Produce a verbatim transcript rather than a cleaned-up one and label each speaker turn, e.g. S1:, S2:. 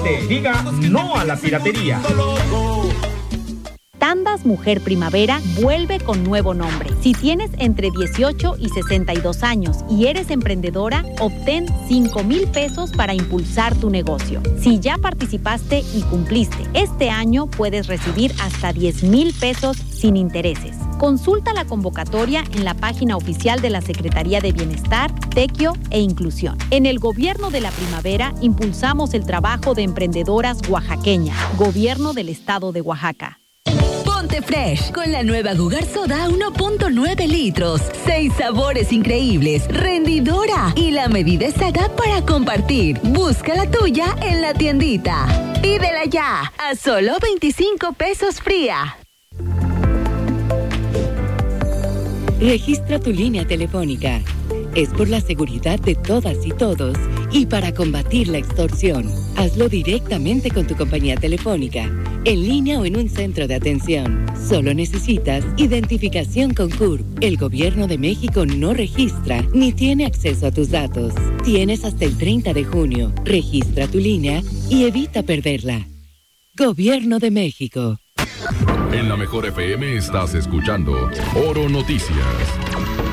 S1: Comuníquete, diga no a la piratería.
S2: Tandas Mujer Primavera vuelve con nuevo nombre. Si tienes entre dieciocho y sesenta y dos años y eres emprendedora, obtén cinco mil pesos para impulsar tu negocio. Si ya participaste y cumpliste, este año puedes recibir hasta diez mil pesos sin intereses. Consulta la convocatoria en la página oficial de la Secretaría de Bienestar, Tequio e Inclusión. En el Gobierno de la Primavera impulsamos el trabajo de emprendedoras oaxaqueñas. Gobierno del Estado de Oaxaca.
S3: Ponte Fresh con la nueva Gugar Soda uno punto nueve litros. Seis sabores increíbles, rendidora y la medida exacta para compartir. Busca la tuya en la tiendita. Pídela ya a solo veinticinco pesos fría.
S4: Registra tu línea telefónica. Es por la seguridad de todas y todos y para combatir la extorsión. Hazlo directamente con tu compañía telefónica, en línea o en un centro de atención. Solo necesitas identificación con C U R P. El Gobierno de México no registra ni tiene acceso a tus datos. Tienes hasta el treinta de junio. Registra tu línea y evita perderla. Gobierno de México.
S5: En la Mejor F M estás escuchando Oro Noticias.